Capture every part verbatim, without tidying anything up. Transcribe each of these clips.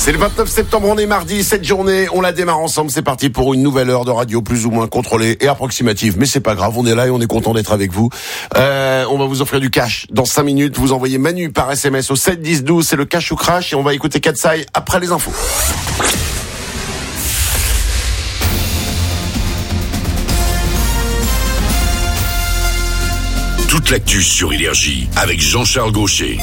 C'est le vingt-neuf septembre, on est mardi, cette journée, on la démarre ensemble, c'est parti pour une nouvelle heure de radio plus ou moins contrôlée et approximative, mais c'est pas grave, on est là et on est content d'être avec vous. Euh, on va vous offrir du cash dans cinq minutes, vous envoyez Manu par S M S au sept dix douze, c'est le cash ou crash et on va écouter Katsai après les infos. Toute l'actu sur Énergie avec Jean-Charles Gaucher.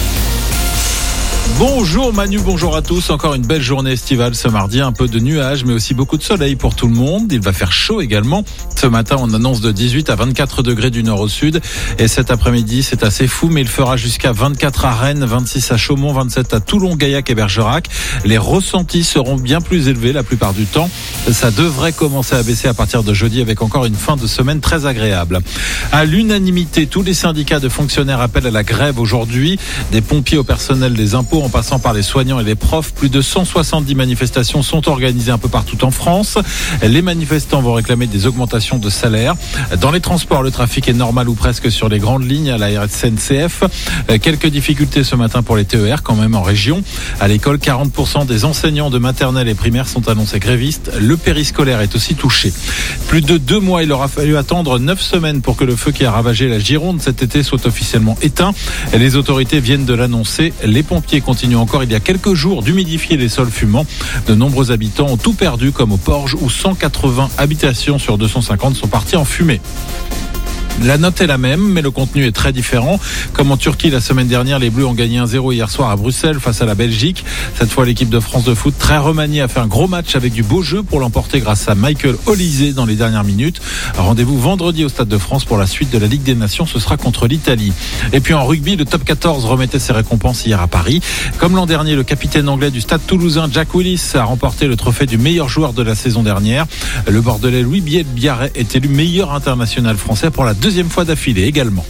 Bonjour Manu, bonjour à tous. Encore une belle journée estivale ce mardi. Un peu de nuages, mais aussi beaucoup de soleil pour tout le monde. Il va faire chaud également. Ce matin, on annonce de dix-huit à vingt-quatre degrés du nord au sud. Et cet après-midi, c'est assez fou, mais il fera jusqu'à vingt-quatre à Rennes, vingt-six à Chaumont, vingt-sept à Toulon, Gaillac et Bergerac. Les ressentis seront bien plus élevés la plupart du temps. Ça devrait commencer à baisser à partir de jeudi avec encore une fin de semaine très agréable. À l'unanimité, tous les syndicats de fonctionnaires appellent à la grève aujourd'hui. Des pompiers au personnel des impôts en passant par les soignants et les profs. Plus de cent soixante-dix manifestations sont organisées un peu partout en France. Les manifestants vont réclamer des augmentations de salaire. Dans les transports, le trafic est normal ou presque sur les grandes lignes à la S N C F. Quelques difficultés ce matin pour les T E R quand même en région. À l'école, quarante pour cent des enseignants de maternelle et primaire sont annoncés grévistes. Le périscolaire est aussi touché. Plus de deux mois, il aura fallu attendre neuf semaines pour que le feu qui a ravagé la Gironde cet été soit officiellement éteint. Les autorités viennent de l'annoncer. Les pompiers continuent encore il y a quelques jours d'humidifier les sols fumants. De nombreux habitants ont tout perdu comme au Porge où cent quatre-vingts habitations sur deux cent cinquante sont parties en fumée. La note est la même, mais le contenu est très différent. Comme en Turquie la semaine dernière, les Bleus ont gagné un zéro hier soir à Bruxelles face à la Belgique. Cette fois, l'équipe de France de foot, très remaniée, a fait un gros match avec du beau jeu pour l'emporter grâce à Michael Olise dans les dernières minutes. Rendez-vous vendredi au Stade de France pour la suite de la Ligue des Nations. Ce sera contre l'Italie. Et puis en rugby, le top quatorze remettait ses récompenses hier à Paris. Comme l'an dernier, le capitaine anglais du Stade toulousain, Jack Willis, a remporté le trophée du meilleur joueur de la saison dernière. Le Bordelais Louis Biel-Biarret est élu meilleur international français pour la deuxième fois d'affilée également.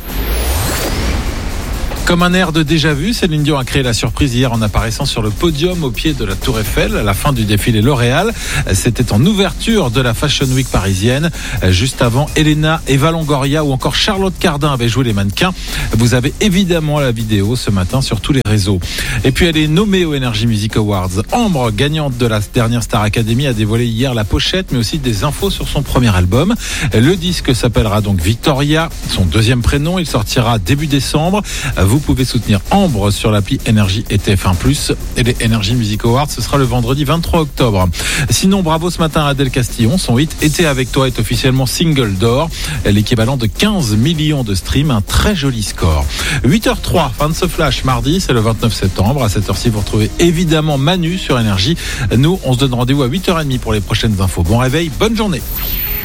Comme un air de déjà-vu, Céline Dion a créé la surprise hier en apparaissant sur le podium au pied de la Tour Eiffel à la fin du défilé L'Oréal. C'était en ouverture de la Fashion Week parisienne. Juste avant, Elena, Eva Longoria ou encore Charlotte Cardin avaient joué les mannequins. Vous avez évidemment la vidéo ce matin sur tous les réseaux. Et puis elle est nommée aux Energy Music Awards. Ambre, gagnante de la dernière Star Academy, a dévoilé hier la pochette mais aussi des infos sur son premier album. Le disque s'appellera donc Victoria, son deuxième prénom. Il sortira début décembre. Vous pouvez soutenir Ambre sur l'appli Énergie et T F un plus. Et les Energy Music Awards, ce sera le vendredi vingt-trois octobre. Sinon, bravo ce matin à Adèle Castillon. Son hit Été avec toi est officiellement single d'or. L'équivalent de quinze millions de streams. Un très joli score. huit heures zéro trois, fin de ce flash mardi. C'est le vingt-neuf septembre. À cette heure-ci, vous retrouvez évidemment Manu sur Énergie. Nous, on se donne rendez-vous à huit heures trente pour les prochaines infos. Bon réveil, bonne journée.